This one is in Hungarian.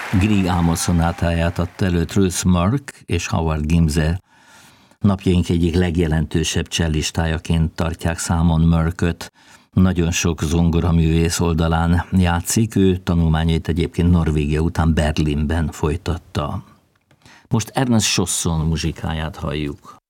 Grieg Amos szonátáját adta elő Truls Mörk és Howard Gimse. Napjaink egyik legjelentősebb cellistájaként tartják számon Mörköt. Nagyon sok zongoraművész oldalán játszik, ő tanulmányait egyébként Norvégia után Berlinben folytatta. Most Ernest Chausson muzsikáját halljuk.